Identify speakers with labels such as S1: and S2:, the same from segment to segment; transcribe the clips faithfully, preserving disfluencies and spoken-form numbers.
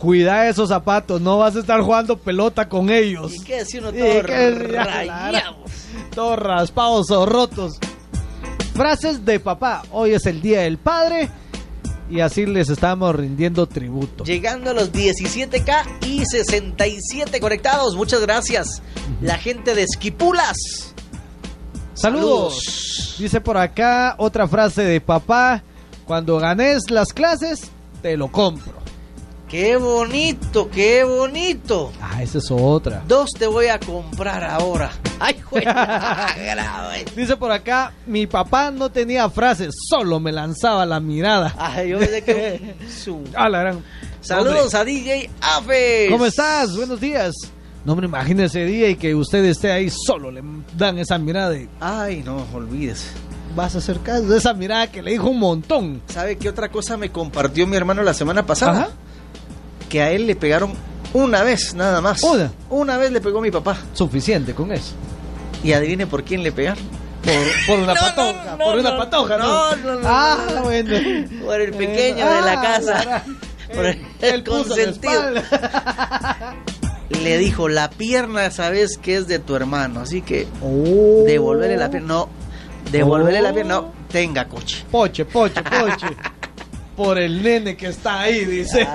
S1: cuida esos zapatos, no vas a estar jugando pelota con ellos.
S2: ¿Y qué decir uno todo
S1: rayado? Todos raspados o rotos. Frases de papá. Hoy es el Día del Padre y así les estamos rindiendo tributo.
S2: Llegando a los diecisiete K y sesenta y siete conectados. Muchas gracias. Uh-huh. La gente de Esquipulas.
S1: Saludos. Saludos. Dice por acá otra frase de papá. Cuando ganes las clases, te lo compro.
S2: ¡Qué bonito, qué bonito!
S1: Ah, esa es otra.
S2: Dos te voy a comprar ahora. ¡Ay, juega!
S1: Dice por acá, mi papá no tenía frases, solo me lanzaba la mirada.
S2: Ay, yo sé que... Su...
S1: Ah, la gran...
S2: Saludos hombre. A D J Afes.
S1: ¿Cómo estás? Buenos días. No, hombre, imagínese día y que usted esté ahí solo, le dan esa mirada de...
S2: Ay, no, olvides.
S1: Vas a hacer caso de esa mirada que le dijo un montón.
S2: ¿Sabe qué otra cosa me compartió mi hermano la semana pasada?
S1: Ajá.
S2: Que a él le pegaron una vez, nada más.
S1: ¿Una?
S2: Una vez le pegó mi papá.
S1: Suficiente con eso.
S2: Y adivine por quién le pegaron.
S1: Por, por una no, patoja, no, no, por una
S2: no,
S1: patoja,
S2: ¿no? No, no, no.
S1: Ah, bueno.
S2: Por el pequeño eh, de la ah, casa. Por el, el, el consentido. Le dijo, la pierna sabes que es de tu hermano, así que oh. devolverle la pierna. No, devolverle oh. la pierna. No, tenga coche.
S1: Poche, poche, poche. Por el nene que está ahí, dice.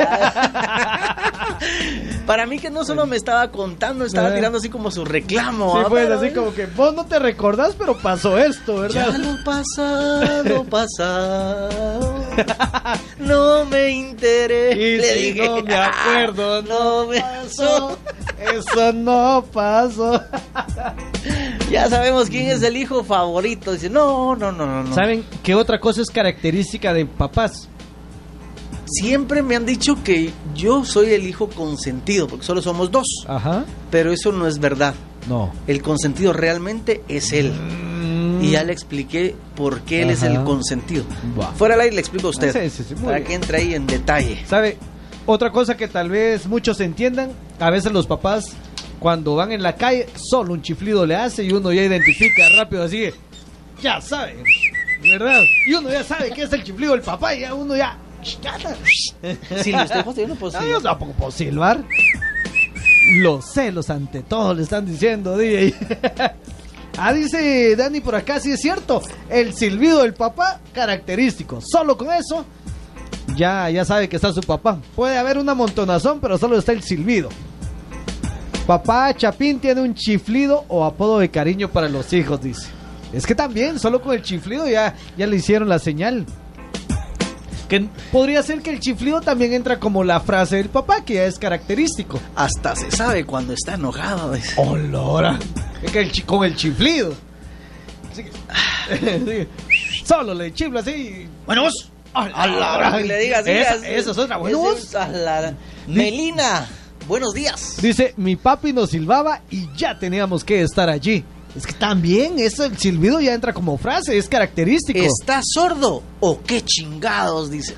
S2: Para mí que no solo me estaba contando, estaba tirando así como su reclamo.
S1: Sí, pues así como que vos no te recordás, pero pasó esto, ¿verdad?
S2: Ya lo pasado, pasado. No me interesa.
S1: Y le si dije, no me acuerdo, no, no me pasó. Eso no pasó.
S2: Ya sabemos quién es el hijo favorito. Dice, no, no, no, no.
S1: ¿Saben qué otra cosa es característica de papás?
S2: Siempre me han dicho que yo soy el hijo consentido, porque solo somos dos.
S1: Ajá.
S2: Pero eso no es verdad.
S1: No.
S2: El consentido realmente es él. Mm. Y ya le expliqué por qué Ajá. él es el consentido. Wow. Fuera del aire le explico a usted. Sí, sí, sí, para bien. Que entre ahí en detalle.
S1: ¿Sabe? Otra cosa que tal vez muchos entiendan, a veces los papás cuando van en la calle, solo un chiflido le hace y uno ya identifica rápido así, ya sabe, ¿verdad? Y uno ya sabe que es el chiflido del papá y ya uno ya...
S2: Si lo estoy yo no puedo silbar.
S1: Yo tampoco puedo silbar. Los celos ante todo le están diciendo, D J. Ah, dice Dani por acá, sí es cierto, el silbido del papá, característico. Solo con eso, ya, ya sabe que está su papá. Puede haber una montonazón, pero solo está el silbido. Papá Chapín tiene un chiflido o apodo de cariño para los hijos, dice. Es que también, solo con el chiflido ya, ya le hicieron la señal. Que podría ser que el chiflido también entra como la frase del papá, que ya es característico.
S2: Hasta se sabe cuando está enojado.
S1: ¡Oh, lora! Es que el chi- con el chiflido. Así que, solo le chifla así.
S2: Bueno, vos.
S1: A la,
S2: que le digas así.
S1: Esa, esa es otra. Bueno, vos.
S2: Es la, Melina, buenos días.
S1: Dice, mi papi nos silbaba y ya teníamos que estar allí. Es que también eso, el silbido ya entra como frase, es característico.
S2: ¿Estás sordo o qué chingados? Dice.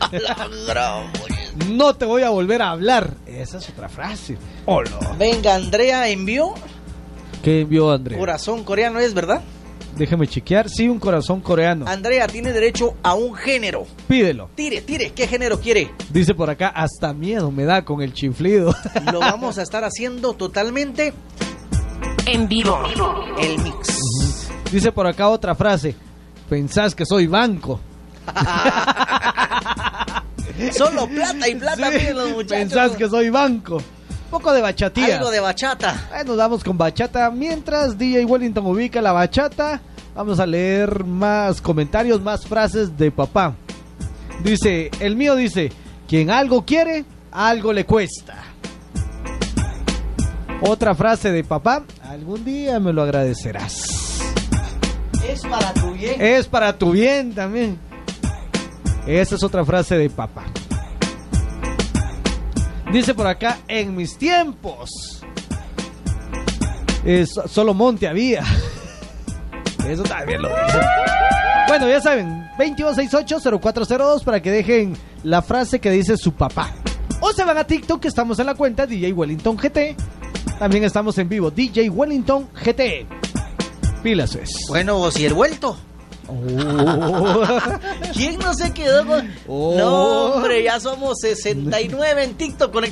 S1: No te voy a volver a hablar. Esa es otra frase. Oh, no.
S2: Venga, Andrea envió.
S1: ¿Qué envió Andrea?
S2: Corazón coreano, ¿es verdad?
S1: Déjame chequear. Sí, un corazón coreano.
S2: Andrea tiene derecho a un género.
S1: Pídelo.
S2: Tire, tire. ¿Qué género quiere?
S1: Dice por acá, hasta miedo me da con el chiflido.
S2: Lo vamos a estar haciendo totalmente
S3: en vivo.
S2: El mix.
S1: Uh-huh. Dice por acá otra frase. Pensás que soy banco.
S2: Solo plata y plata, sí, piden los muchachos.
S1: Pensás que soy banco. Un poco de bachatía.
S2: Algo de bachata.
S1: Ahí nos damos con bachata. Mientras D J Wellington ubica la bachata, vamos a leer más comentarios, más frases de papá. Dice, el mío dice, quien algo quiere, algo le cuesta. Otra frase de papá, algún día me lo agradecerás.
S2: Es para tu bien.
S1: Es para tu bien también. Esa es otra frase de papá. Dice por acá, en mis tiempos es, solo monte había. Eso también lo dice. Bueno, ya saben, veintidós sesenta y ocho cero cuatro cero dos para que dejen la frase que dice su papá. O se van a TikTok, que estamos en la cuenta D J Wellington G T. También estamos en vivo, D J Wellington G T. Pilas es.
S2: Bueno, vos y el vuelto.
S1: Oh.
S2: ¿Quién no se quedó con...? Oh. No, hombre, ya somos sesenta y nueve en TikTok.